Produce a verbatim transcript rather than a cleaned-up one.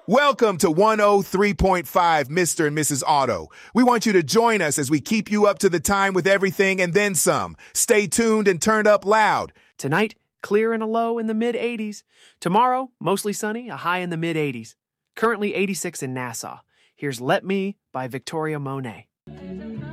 Welcome to one oh three point five, Mister and Missus Auto. We want you to join us as we keep you up to the time with everything and then some. Stay tuned and turned up loud. Tonight, clear and a low in the mid eighties. Tomorrow, mostly sunny, a high in the mid eighties. Currently eighty-six in Nassau. Here's Let Me by Victoria Monet.